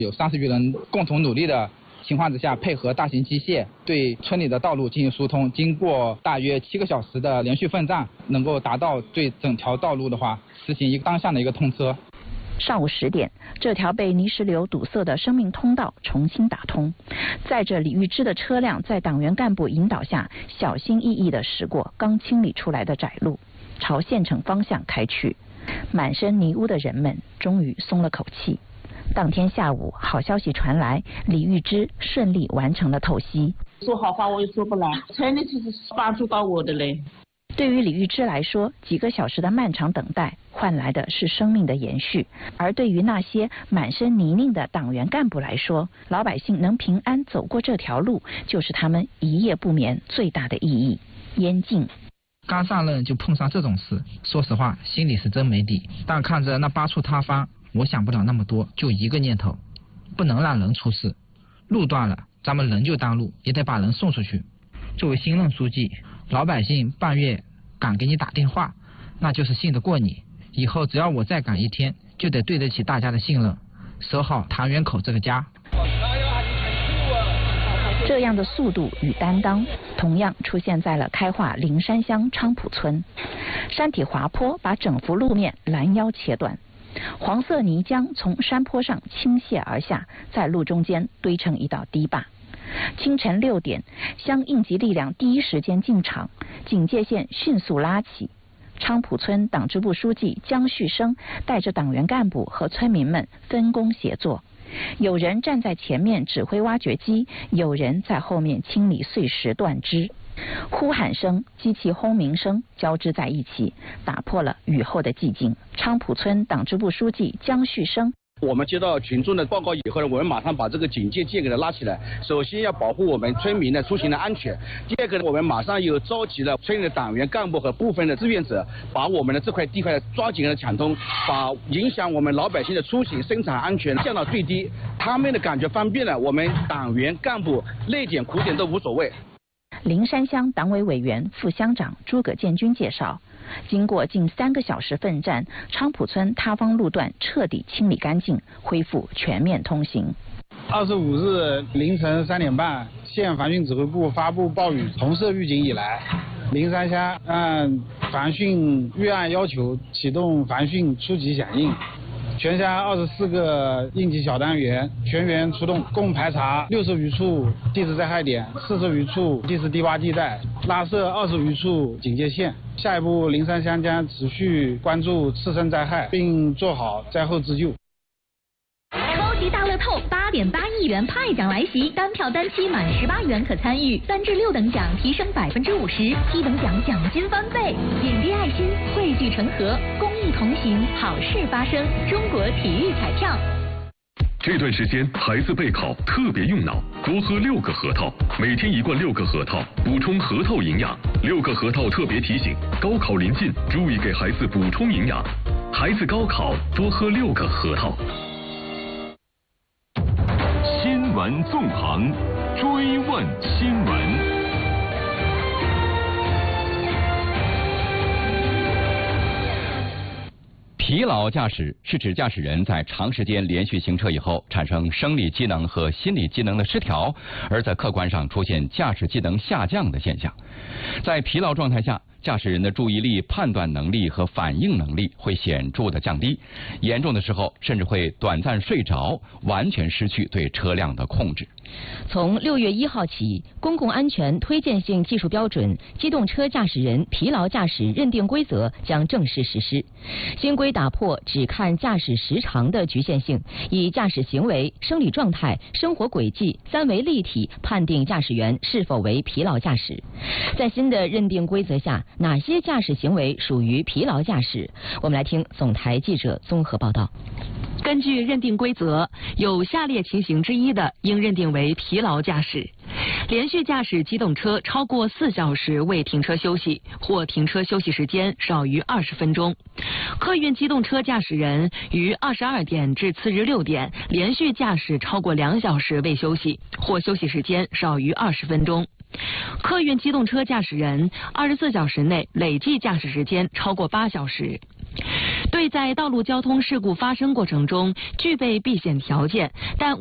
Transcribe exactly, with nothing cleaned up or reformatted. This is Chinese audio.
有三十余人共同努力的情况之下，配合大型机械对村里的道路进行疏通，经过大约七个小时的连续奋战，能够达到对整条道路的话实行一个单向的一个通车。 上午十点，这条被泥石流堵塞的生命通道重新打通，载着李玉芝的车辆在党员干部引导下，小心翼翼地驶过刚清理出来的窄路，朝县城方向开去。满身泥污的人们终于松了口气。当天下午，好消息传来，李玉芝顺利完成了透析。 说好话我也说不来，真的是帮助到我的嘞。 对于李玉芝来说，几个小时的漫长等待换来的是生命的延续，而对于那些满身泥泞的党员干部来说，老百姓能平安走过这条路，就是他们一夜不眠最大的意义。燕静刚上任就碰上这种事，说实话心里是真没底，但看着那八处塌方，我想不了那么多，就一个念头，不能让人出事。路断了，咱们人就当路，也得把人送出去。作为新任书记，老百姓半夜敢给你打电话，那就是信得过你。以后只要我再赶一天，就得对得起大家的信任，守好唐园口这个家。 这样的速度与担当，同样出现在了开化灵山乡昌浦村。山体滑坡把整幅路面拦腰切断，黄色泥浆从山坡上倾泻而下，在路中间堆成一道堤坝。清晨六点，乡应急力量第一时间进场，警戒线迅速拉起。昌浦村党支部书记江旭生带着党员干部和村民们分工协作，有人站在前面指挥挖掘机，有人在后面清理碎石断枝。呼喊声、机器轰鸣声交织在一起，打破了雨后的寂静。昌浦村党支部书记江旭生。 我们接到群众的报告以后呢，我们马上把这个警戒线给它拉起来。首先要保护我们村民的出行的安全。第二个呢，我们马上又召集了村里的党员干部和部分的志愿者，把我们的这块地块抓紧的抢通，把影响我们老百姓的出行、生产安全降到最低。他们的感觉方便了，我们党员干部累点苦点都无所谓。 灵山乡党委委员、副乡长诸葛建军介绍，经过近三个小时奋战，昌浦村塌方路段彻底清理干净，恢复全面通行。 二十五日凌晨三点半，县防汛指挥部发布暴雨红色预警以来，灵山乡按防汛预案要求启动防汛初级响应。全乡二十四个应急小单元全员出动，共排查六十余处地质灾害点，四十余处地质低洼地带，拉设二十余处警戒线。下一步，灵山乡将持续关注次生灾害，并做好灾后自救。 超级大乐透八点八亿元派奖来袭，单票单期满十八元可参与，三至六等奖提升百分之五十，七等奖奖金翻倍。点滴爱心，汇聚成河，公益同行，好事发生。中国体育彩票。 这段时间孩子备考特别用脑，多喝六个核桃，每天一罐六个核桃，补充核桃营养。六个核桃特别提醒，高考临近，注意给孩子补充营养。孩子高考多喝六个核桃。 新闻纵横，追问新闻。 疲劳驾驶是指驾驶人在长时间连续行车以后产生生理机能和心理机能的失调，而在客观上出现驾驶技能下降的现象。在疲劳状态下，驾驶人的注意力、判断能力和反应能力会显著的降低，严重的时候甚至会短暂睡着，完全失去对车辆的控制。 从六月一号起，公共安全推荐性技术标准《机动车驾驶人疲劳驾驶认定规则》将正式实施。新规打破只看驾驶时长的局限性，以驾驶行为、生理状态、生活轨迹三维立体判定驾驶员是否为疲劳驾驶。在新的认定规则下，哪些驾驶行为属于疲劳驾驶？我们来听总台记者综合报道。 根据认定规则，有下列情形之一的，应认定为疲劳驾驶：连续驾驶机动车超过四小时未停车休息，或停车休息时间少于二十分钟；客运机动车驾驶人于二十二点至次日六点连续驾驶超过两小时未休息，或休息时间少于二十分钟；客运机动车驾驶人二十四小时内累计驾驶时间超过八小时。 对在道路交通事故发生过程中具备避险条件，但